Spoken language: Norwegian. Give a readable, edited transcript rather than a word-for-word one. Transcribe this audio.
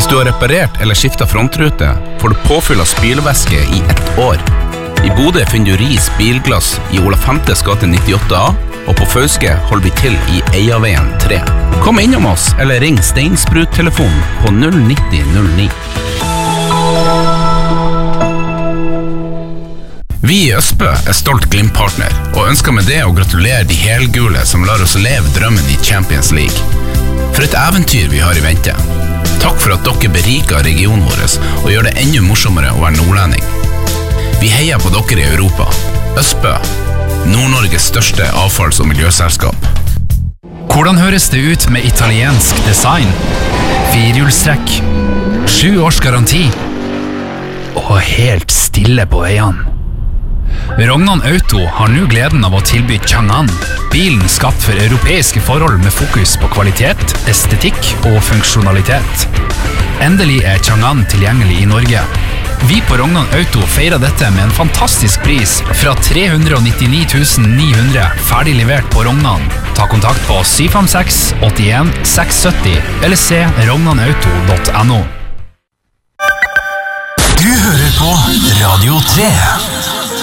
Hvis du har reparert eller skiftet frontrute, får du påfyll av spylevæske i 1 år. I Bodø finner du Ris Bilglass i Ola Fantes gate 98A, og på Fauske holder vi til i Eiaveien 3. Kom innom oss, eller ring Steinsprut-telefonen på 09009. Vi i Østbø stolt Glimt-partner, og ønsker med det å gratulere de helgule som lar oss leve drømmen i Champions League. For et eventyr vi har i vente. Takk for at dere beriker regionen vår og gjør det enda morsommere å være nordlending. Vi heier på dere i Europa. Østbø, Nord-Norges største avfalls- og miljøselskap. Hvordan høres det ut med italiensk design? 4-hjulstrekk, 7 års garanti og helt stille på veiene. Rognan Auto har nå gleden av å tilby Chang'an, bilen skapt for europeiske forhold med fokus på kvalitet, estetikk og funksjonalitet. Endelig er Chang'an tilgjengelig i Norge. Vi på Rognan Auto feirer dette med en fantastisk pris fra 399 900 ferdig levert på Rognan. Ta kontakt på 756 81 670 eller se rognanauto.no. Du hører på Radio 3.